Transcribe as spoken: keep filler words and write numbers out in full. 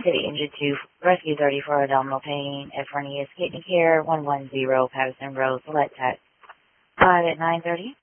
City, Injured two, Rescue thirty for abdominal pain, F hernias, kidney care, one one zero Patterson Road, Select Tech. five at nine thirty.